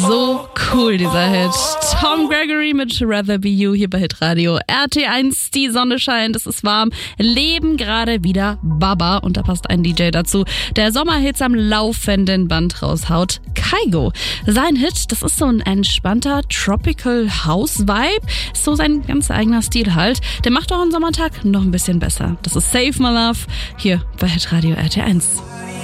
So cool, dieser Hit. Tom Gregory mit Rather Be You hier bei Hitradio RT1. Die Sonne scheint, es ist warm, leben gerade wieder Baba. Und da passt ein DJ dazu, der Sommerhits am laufenden Band raushaut. Kygo. Sein Hit, das ist so ein entspannter Tropical House Vibe. Ist so sein ganz eigener Stil halt. Der macht auch einen Sommertag noch ein bisschen besser. Das ist Save My Love hier bei Hitradio RT1.